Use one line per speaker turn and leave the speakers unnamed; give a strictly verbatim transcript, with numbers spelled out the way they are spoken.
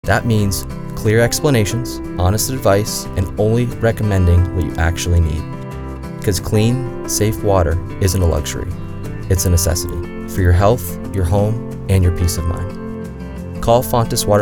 That means clear explanations, honest advice, and only recommending what you actually need. Because clean, safe water isn't a luxury, it's a necessity for your health, your home, and your peace of mind. Call Fontes Water